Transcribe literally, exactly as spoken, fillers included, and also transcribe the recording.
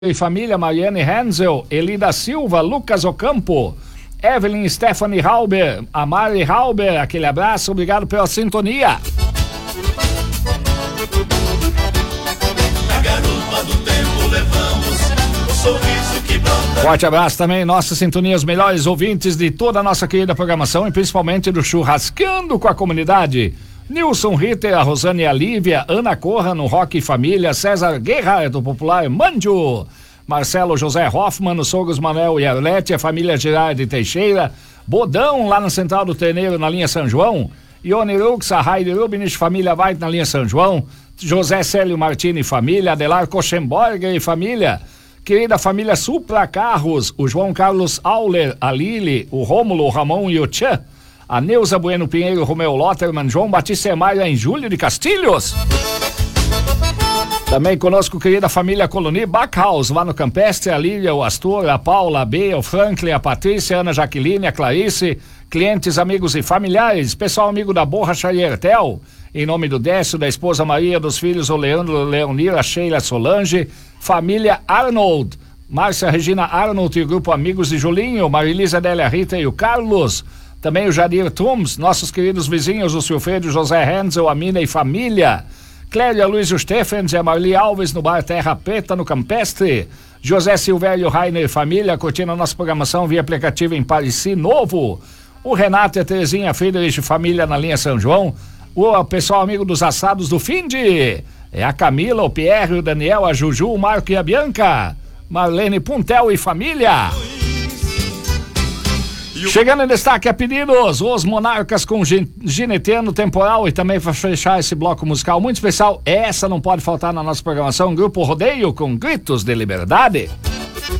e família, Mariane Hensel, Elida Silva, Lucas Ocampo, Evelyn Stephanie Halber, a Mari Halber, aquele abraço, obrigado pela sintonia. Na garupa do tempo levamos o sorriso que brota. Forte abraço também, nossa sintonia, os melhores ouvintes de toda a nossa querida programação e principalmente do Churrascando com a Comunidade. Nilson Ritter, a Rosane e a Lívia, Ana Corra no Rock e Família, César Guerra do popular Mandio, Marcelo José Hoffman, os sogros Manuel e Arlete, a família Girardi Teixeira, Bodão lá na Central do Terneiro na linha São João, Ione Lux, a Heidi Rubinich, família White na linha São João, José Célio Martini e família, Adelar Koschenborger e família, querida família Supra Carros, o João Carlos Auler, a Lili, o Rômulo, o Ramon e o Tchan, a Neuza Bueno Pinheiro, Romeu Lotterman, João Batista Emaia em Júlio de Castilhos. Também conosco, querida família Coloni Backhaus, lá no Campestre, a Lília, o Astor, a Paula, a Bea, o Franklin, a Patrícia, a Ana Jaqueline, a Clarice, clientes, amigos e familiares, pessoal amigo da Borracharia Ertel, em nome do Décio, da esposa Maria, dos filhos o Leandro, o Leonir, a Sheila Solange, família Arnold, Márcia Regina Arnold e o grupo Amigos de Julinho, Marilisa Adélia Rita e o Carlos, também o Jadir Trums, nossos queridos vizinhos, o Silfredo José Hensel, a Mina e família, Clélia Luiz Stephens e a Marli Alves no bar Terra Preta, no Campestre, José Silvério Rainer e família, curtindo a nossa programação via aplicativo em Pareci Novo, o Renato e a Terezinha Friedrich, família na linha São João, o pessoal amigo dos assados do Finde, é a Camila, o Pierre, o Daniel, a Juju, o Marco e a Bianca, Marlene Puntel e família. Chegando em destaque a pedidos, os Monarcas com Gineteno Temporal e também para fechar esse bloco musical muito especial, essa não pode faltar na nossa programação, Grupo Rodeio com Gritos de Liberdade.